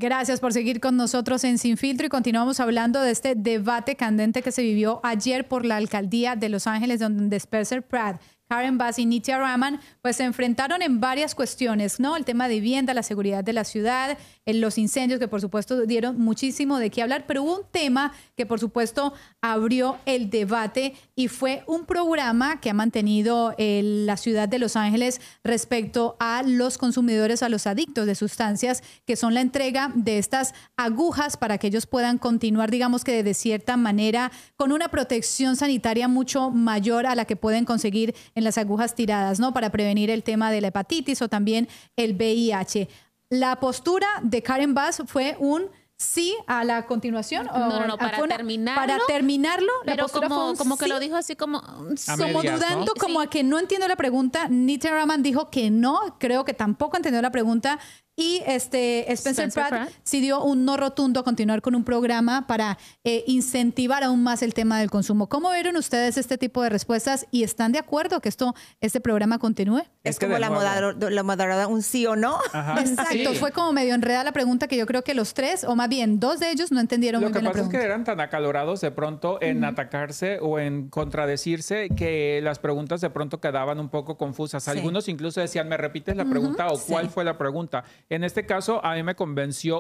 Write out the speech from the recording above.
Gracias por seguir con nosotros en Sin Filtro y continuamos hablando de este debate candente que se vivió ayer por la alcaldía de Los Ángeles, donde Spencer Pratt, Karen Bass y Nitya Raman pues se enfrentaron en varias cuestiones, ¿no? El tema de vivienda, la seguridad de la ciudad, los incendios que por supuesto dieron muchísimo de qué hablar, pero hubo un tema que por supuesto abrió el debate y fue un programa que ha mantenido la ciudad de Los Ángeles respecto a los consumidores, a los adictos de sustancias, que son la entrega de estas agujas para que ellos puedan continuar, digamos que de cierta manera, con una protección sanitaria mucho mayor a la que pueden conseguir en las agujas tiradas, ¿no? Para prevenir el tema de la hepatitis o también el VIH. La postura de Karen Bass fue un sí a la continuación. No, para terminarlo. Para terminarlo, la pero postura fue un como que sí, lo dijo así como medias, dudando, ¿no? Como sí. a que no entiendo la pregunta. Nitya Raman dijo que no, creo que tampoco entendió la pregunta. Y Spencer Pratt sí dio un no rotundo a continuar con un programa para incentivar aún más el tema del consumo. ¿Cómo vieron ustedes este tipo de respuestas y están de acuerdo que este programa continúe? Es como la moderadora, un sí o no. Ajá. Exacto, sí. Fue como medio enredada la pregunta que yo creo que los tres, o más bien dos de ellos, no entendieron muy bien la pregunta. Lo que pasa es que eran tan acalorados de pronto en atacarse o en contradecirse que las preguntas de pronto quedaban un poco confusas. Algunos incluso decían, ¿me repites la pregunta o cuál fue la pregunta? En este caso, a mí me convenció